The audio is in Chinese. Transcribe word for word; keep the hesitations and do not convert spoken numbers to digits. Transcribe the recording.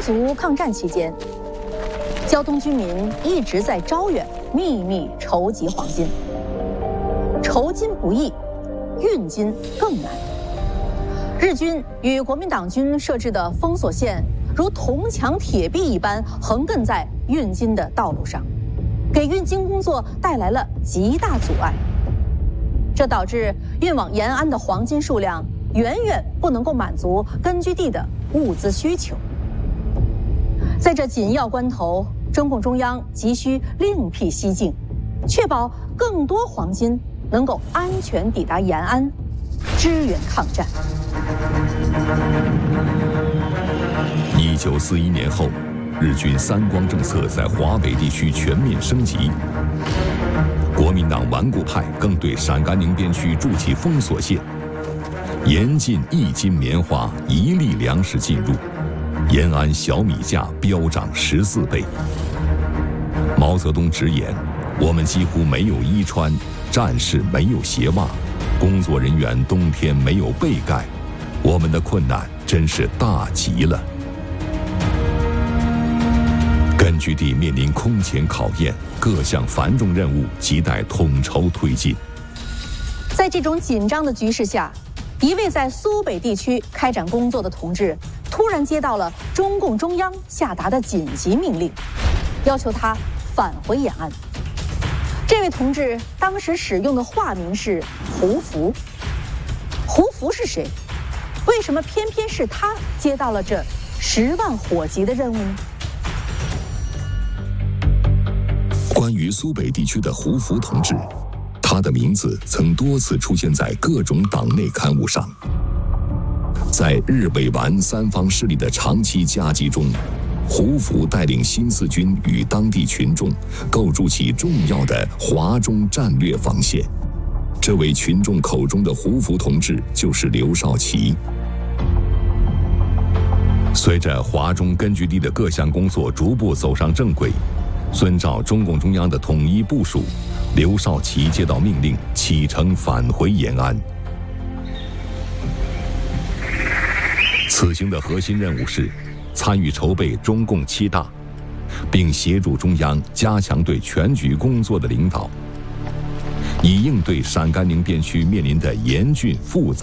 族抗战期间，胶东军民一直在招远秘密筹集黄金。筹金不易，运金更难。日军与国民党军设置的封锁线如铜墙铁壁一般横亘在运金的道路上，给运金工作带来了极大阻碍。这导致运往延安的黄金数量远远不能够满足根据地的物资需求。在这紧要关头，中共中央急需另辟蹊径，确保更多黄金能够安全抵达延安，支援抗战。 一九四一年后，日军三光政策在华北地区全面升级，国民党顽固派更对陕甘宁边区筑起封锁线，严禁一斤棉花、一粒粮食进入，延安小米价飙涨十四倍。毛泽东直言：“我们几乎没有衣穿，战士没有鞋袜，工作人员冬天没有被盖，我们的困难真是大极了。”根据地面临空前考验，各项繁重任务亟待统筹推进。 在这种紧张的局势下，一位在苏北地区开展工作的同志突然接到了中共中央下达的紧急命令，要求他返回延安。这位同志当时使用的化名是胡福。胡福是谁？为什么偏偏是他接到了这十万火急的任务呢？ 关于苏北地区的胡福同志，他的名字曾多次出现在各种党内刊物上。在日伪皖三方势力的长期夹击中，胡福带领新四军与当地群众构筑起重要的华中战略防线。这位群众口中的胡福同志就是刘少奇。随着华中根据地的各项工作逐步走上正轨，遵照中共中央的统一部署，刘少奇接到命令，启程返回延安。此行的核心任务是参与筹备中共七大，并协助中央加强对全局工作的领导，以应对陕甘宁边区面临的严峻复杂